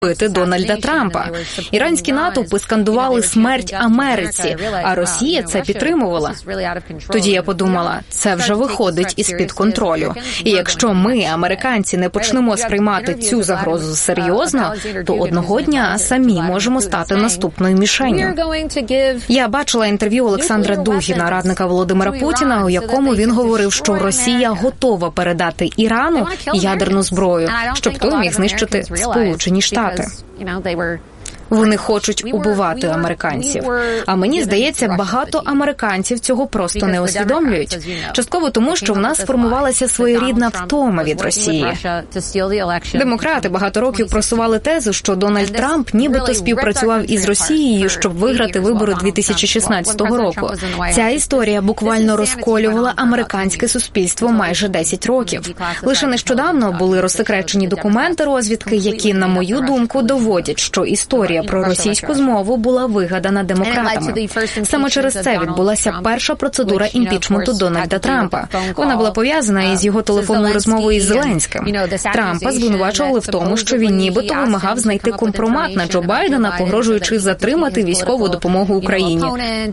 Дональда Трампа. Іранські натовпи скандували «Смерть Америці», а Росія це підтримувала. Тоді я подумала, це вже виходить із-під контролю. І якщо ми, американці, не почнемо сприймати цю загрозу серйозно, то одного дня самі можемо стати наступною мішенню. Я бачила інтерв'ю Олександра Дугіна, радника Володимира Путіна, у якому він говорив, що Росія готова передати Ірану ядерну зброю, щоб той міг знищити Сполучені Штати. Вони хочуть убивати американців. А мені здається, багато американців цього просто не усвідомлюють. Частково тому, що в нас сформувалася своєрідна втома від Росії. Демократи багато років просували тезу, що Дональд Трамп нібито співпрацював із Росією, щоб виграти вибори 2016 року. Ця історія буквально розколювала американське суспільство майже 10 років. Лише нещодавно були розсекречені документи розвідки, які, на мою думку, доводять, що історія про російську змову була вигадана демократами. Саме через це відбулася перша процедура імпічменту Дональда Трампа. Вона була пов'язана із його телефонною розмовою із Зеленським. Трампа звинувачували в тому, що він нібито вимагав знайти компромат на Джо Байдена, погрожуючи затримати військову допомогу Україні.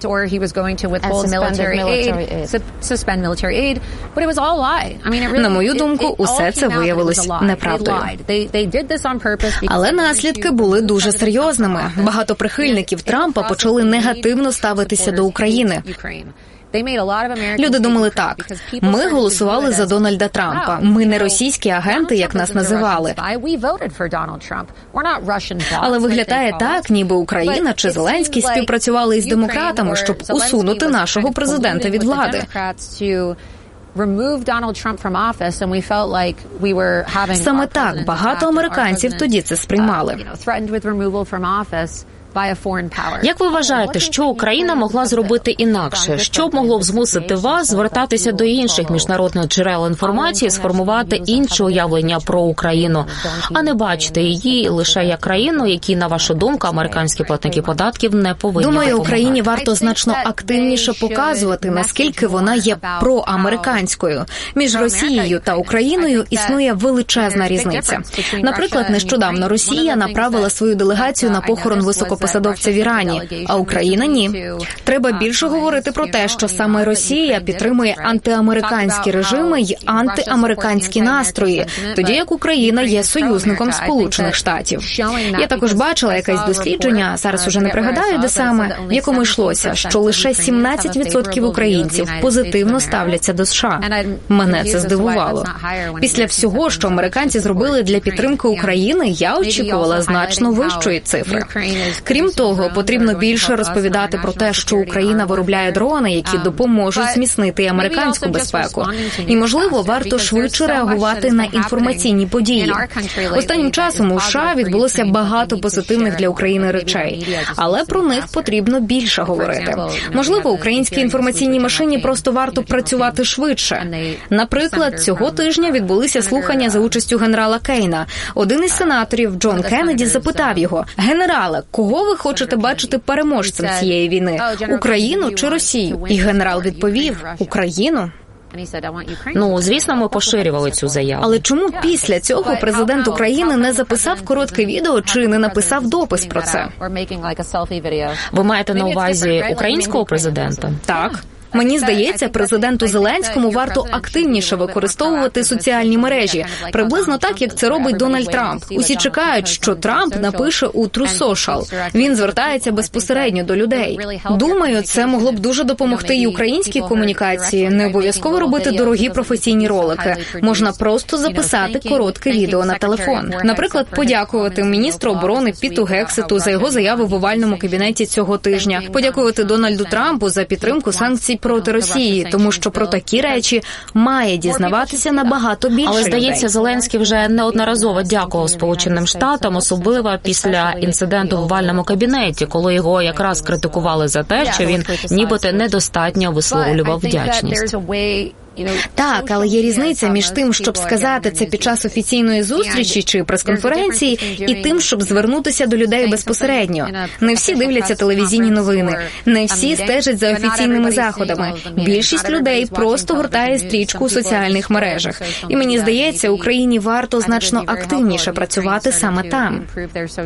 На мою думку, усе це виявилось неправдою. Але наслідки були дуже серйозними. Багато прихильників Трампа почали негативно ставитися до України. Люди думали так, ми голосували за Дональда Трампа, ми не російські агенти, як нас називали. Але виглядає так, ніби Україна чи Зеленський співпрацювали із демократами, щоб усунути нашого президента від влади. Саме так багато американців тоді це сприймали. Як ви вважаєте, що Україна могла зробити інакше? Що б могло б змусити вас звертатися до інших міжнародних джерел інформації, сформувати інше уявлення про Україну, а не бачити її лише як країну, якій, на вашу думку, американські платники податків не повинні допомагати? Думаю, Україні варто значно активніше показувати, наскільки вона є проамериканською. Між Росією та Україною існує величезна різниця. Наприклад, нещодавно Росія направила свою делегацію на похорон високопосадовця в Ірані, а Україна – ні. Треба більше говорити про те, що саме Росія підтримує антиамериканські режими й антиамериканські настрої, тоді як Україна є союзником Сполучених Штатів. Я також бачила якесь дослідження, зараз уже не пригадаю, де саме, в якому йшлося, що лише 17% українців позитивно ставляться до США. Мене це здивувало. Після всього, що американці зробили для підтримки України, я очікувала значно вищої цифри. Крім того, потрібно більше розповідати про те, що Україна виробляє дрони, які допоможуть зміцнити американську безпеку. І, можливо, варто швидше реагувати на інформаційні події. Останнім часом у США відбулося багато позитивних для України речей, але про них потрібно більше говорити. Можливо, українській інформаційній машині просто варто працювати швидше. Наприклад, цього тижня відбулися слухання за участю генерала Кейна. Один із сенаторів, Джон Кеннеді, запитав його: «Генерале, кого ви хочете бачити переможцем цієї війни? Україну чи Росію?» І генерал відповів: «Україну». Звісно, ми поширювали цю заяву. Але чому після цього президент України не записав коротке відео чи не написав допис про це? Ви маєте на увазі українського президента? Так. Мені здається, президенту Зеленському варто активніше використовувати соціальні мережі, приблизно так, як це робить Дональд Трамп. Усі чекають, що Трамп напише у True Social. Він звертається безпосередньо до людей. Думаю, це могло б дуже допомогти і українській комунікації. Не обов'язково робити дорогі професійні ролики. Можна просто записати коротке відео на телефон. Наприклад, подякувати міністру оборони Піту Гексету за його заяви в овальному кабінеті цього тижня. Подякувати Дональду Трампу за підтримку санкцій проти Росії, тому що про такі речі має дізнаватися набагато більше. Але, здається, Зеленський вже неодноразово дякував Сполученим Штатам, особливо після інциденту в овальному кабінеті, коли його якраз критикували за те, що він нібито недостатньо висловлював вдячність. Так, але є різниця між тим, щоб сказати це під час офіційної зустрічі чи прес-конференції, і тим, щоб звернутися до людей безпосередньо. Не всі дивляться телевізійні новини, не всі стежать за офіційними заходами. Більшість людей просто гортає стрічку у соціальних мережах. І мені здається, Україні варто значно активніше працювати саме там.